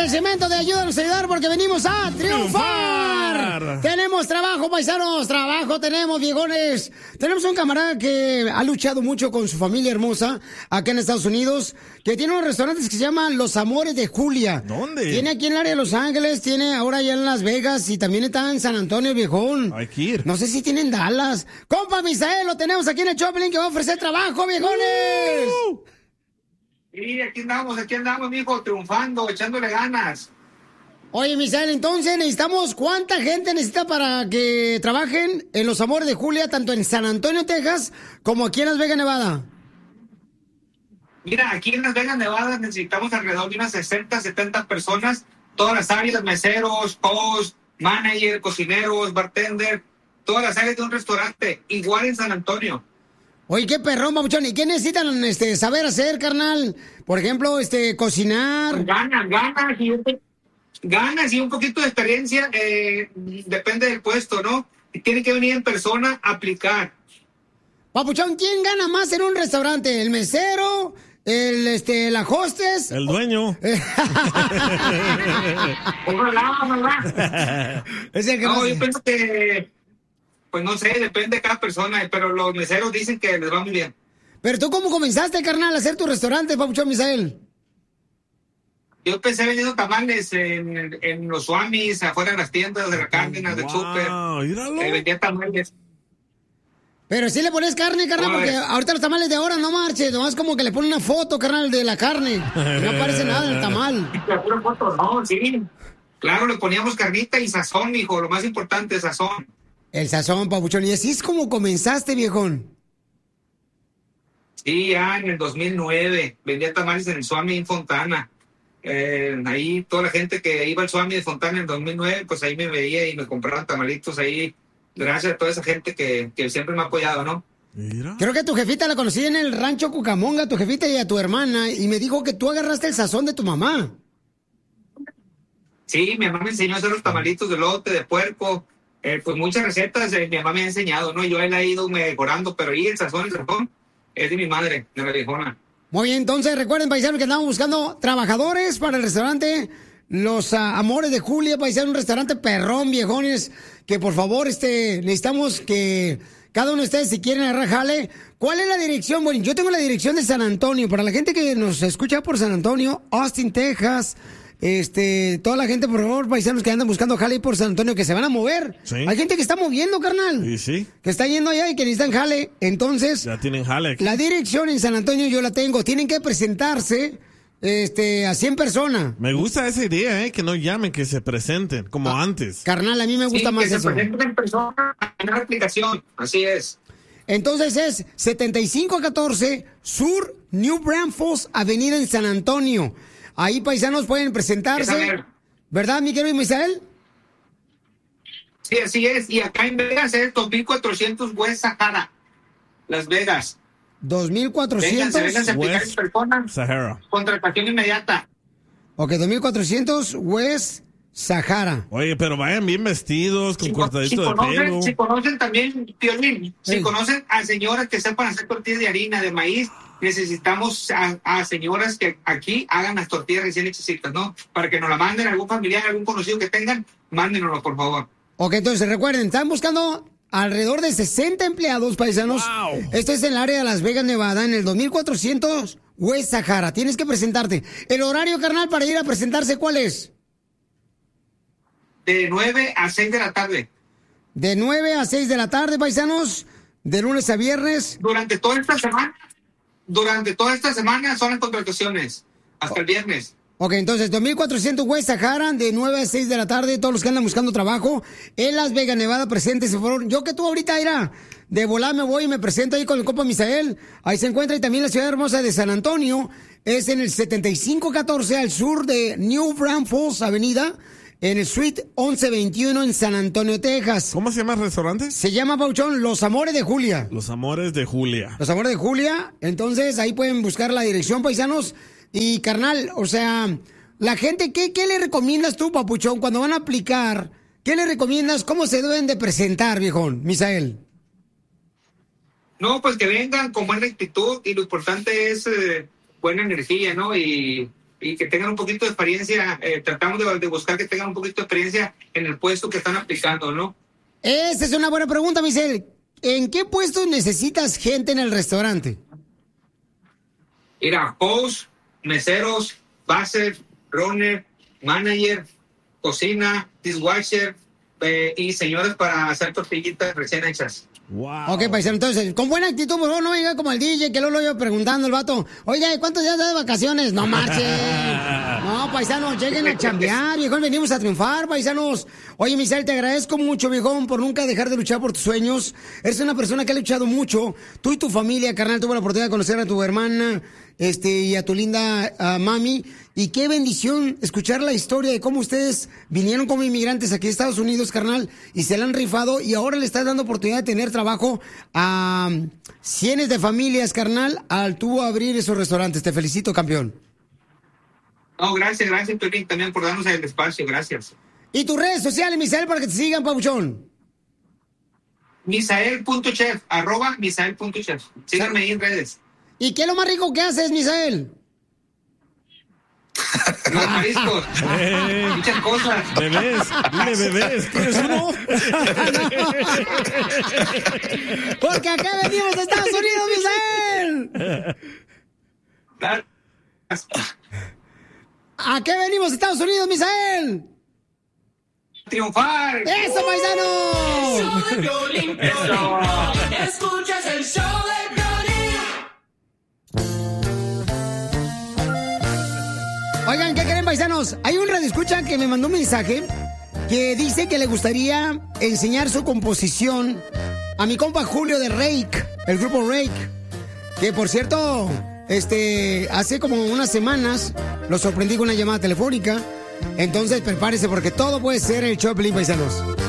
el segmento de Ayúdanos a Ayudar porque venimos a triunfar. Tenemos trabajo, paisanos, trabajo tenemos, viejones. Tenemos un camarada que ha luchado mucho con su familia hermosa acá en Estados Unidos, que tiene unos restaurantes que se llaman Los Amores de Julia. ¿Dónde? Tiene aquí en el área de Los Ángeles, tiene ahora allá en Las Vegas y también está en San Antonio, viejón. Hay que ir. No sé si tiene en Dallas. Compa Misael, lo tenemos aquí en el Choplin que va a ofrecer trabajo, viejones. Sí, aquí andamos, mijo, triunfando, echándole ganas. Oye, Misael, entonces necesitamos, ¿cuánta gente necesita para que trabajen en Los Amores de Julia, tanto en San Antonio, Texas, como aquí en Las Vegas, Nevada? Mira, aquí en Las Vegas, Nevada, necesitamos alrededor de unas 60, 70 personas, todas las áreas, meseros, host, manager, cocineros, bartender, todas las áreas de un restaurante, igual en San Antonio. Oye, qué perrón, babuchón. ¿Y qué necesitan saber hacer, carnal? Por ejemplo, cocinar. Ganas y un poquito de experiencia, depende del puesto, ¿no? Y tienen que venir en persona a aplicar. Papuchón, ¿quién gana más en un restaurante? ¿El mesero? ¿La hostess? El dueño. Ojalá. Es el que no, más... yo pienso que, pues no sé, depende de cada persona, pero los meseros dicen que les va muy bien. Pero tú, ¿cómo comenzaste, carnal, a hacer tu restaurante, Papuchón Misael? Yo empecé vendiendo tamales en los Swamis, afuera de las tiendas de la Cárdenas, del súper. Vendía tamales. Pero sí le pones carne, carnal, porque ahorita los tamales de ahora no marches, nomás como que le ponen una foto, carnal, de la carne. No aparece nada en el tamal. Una foto, no, sí. Claro, le poníamos carnita y sazón, hijo, lo más importante, sazón. El sazón, Papuchón. Y así es como comenzaste, viejón. Sí, ya en el 2009 vendía tamales en el Swami en Fontana. Ahí toda la gente que iba al Swami de Fontana en el 2009, pues ahí me veía y me compraban tamalitos ahí. Gracias a toda esa gente que siempre me ha apoyado, ¿no? Mira. Creo que a tu jefita la conocí en el rancho Cucamonga, a tu jefita y a tu hermana, y me dijo que tú agarraste el sazón de tu mamá. Sí, mi mamá me enseñó a hacer los tamalitos de lote, de puerco, pues muchas recetas mi mamá me ha enseñado, ¿no? Yo la he ido mejorando, pero ahí el sazón es de mi madre, de la viejona. Muy bien, entonces recuerden, paisanos, que andamos buscando trabajadores para el restaurante Los Amores de Julia, paisanos, un restaurante perrón, viejones, que por favor, necesitamos que cada uno de ustedes, si quieren agarrar jale. ¿Cuál es la dirección? Bueno, yo tengo la dirección de San Antonio, para la gente que nos escucha por San Antonio, Austin, Texas, toda la gente, por favor, paisanos que andan buscando jale por San Antonio, que se van a mover. Sí. Hay gente que está moviendo, carnal. Sí, sí. Que está yendo allá y que necesitan jale. Entonces, Ya tienen jale aquí. la dirección en San Antonio yo la tengo. Tienen que presentarse a 100 personas. Me gusta esa idea, que no llamen, que se presenten, como antes. Carnal, a mí me gusta más que eso. se presenten en persona en la aplicación, así es. Entonces es 7514 Sur New Braunfels Avenida en San Antonio. Ahí, paisanos, pueden presentarse. ¿Verdad, mi querido Misael? Sí, así es. Y acá en Vegas es 2400 West Sahara, Las Vegas. 2400 Vénganse a aplicar en persona. Sahara. Contratación inmediata. Ok, 2400 West Sahara. Oye, pero vayan bien vestidos, con cortadito de pelo. Si conocen también, Piolín, si conocen a señoras que sepan hacer tortillas de harina, de maíz, necesitamos a señoras que aquí hagan las tortillas recién hechecitas, ¿no? Para que nos la manden, algún familiar, algún conocido que tengan, mándenoslo, por favor. Ok, entonces recuerden, están buscando alrededor de 60 empleados, paisanos. Wow. Esto es en el área de Las Vegas, Nevada, en el 2400 West Sahara. Tienes que presentarte. El horario, carnal, para ir a presentarse, ¿cuál es? De 9 a 6 de la tarde. De 9 a 6 de la tarde, paisanos, de lunes a viernes. Durante toda esta semana son las contrataciones, hasta el viernes. Ok, entonces, 2400 West Sahara, de 9 a 6 de la tarde, todos los que andan buscando trabajo en Las Vegas, Nevada, preséntese, por favor. Yo que tú ahorita, irá, de volar me voy y me presento ahí con el compa Misael. Ahí se encuentra, y también la ciudad hermosa de San Antonio, es en el 7514 al sur de New Braunfels Avenida, en el Suite 1121 en San Antonio, Texas. ¿Cómo se llama el restaurante? Se llama, Pauchón, Los Amores de Julia. Los Amores de Julia. Los Amores de Julia. Entonces, ahí pueden buscar la dirección, paisanos. Y, carnal, o sea, la gente, ¿qué le recomiendas tú, papuchón, cuando van a aplicar? ¿Qué le recomiendas? ¿Cómo se deben de presentar, viejón, Misael? No, pues que vengan con buena actitud y lo importante es buena energía, ¿no? Y y que tengan un poquito de experiencia, tratamos de buscar que tengan un poquito de experiencia en el puesto que están aplicando, ¿no? Esa es una buena pregunta, Michelle. ¿En qué puestos necesitas gente en el restaurante? Mira, host, meseros, buzzer, runner, manager, cocina, dishwasher y señores para hacer tortillitas recién hechas. Wow. Ok, paisano, entonces, con buena actitud, por favor, no venga como el DJ, que lo iba preguntando el vato. Oiga, ¿cuántos días de vacaciones? No marchen. No, paisanos, lleguen a chambear, viejón, venimos a triunfar, paisanos. Oye, Misael, te agradezco mucho, viejón, por nunca dejar de luchar por tus sueños. Eres una persona que ha luchado mucho. Tú y tu familia, carnal, tuve la oportunidad de conocer a tu hermana, y a tu linda mami. Y qué bendición escuchar la historia de cómo ustedes vinieron como inmigrantes aquí a Estados Unidos, carnal, y se la han rifado, y ahora le estás dando oportunidad de tener trabajo a cientos de familias, carnal, al tú abrir esos restaurantes. Te felicito, campeón. No, gracias, Piolín, también por darnos el espacio, gracias. ¿Y tus redes sociales, Misael, para que te sigan, papuchón? Misael.chef, @Misael.chef. Síganme ahí en redes. ¿Y qué es lo más rico que haces, Misael? Los mariscos. Muchas cosas. Bebés, dile bebés. ¿Tienes uno? Porque acá venimos de Estados Unidos, Misael. ¿A qué venimos de Estados Unidos, Misael? ¡Triunfar! ¡Eso, paisano! Escuchas el show de Piolín. Oigan, ¿qué creen, paisanos? Hay un radioescucha que me mandó un mensaje que dice que le gustaría enseñar su composición a mi compa Julio de Rake, el grupo Rake, que por cierto, hace como unas semanas lo sorprendí con una llamada telefónica. Entonces prepárese porque todo puede ser el show de Piolín, paisanos.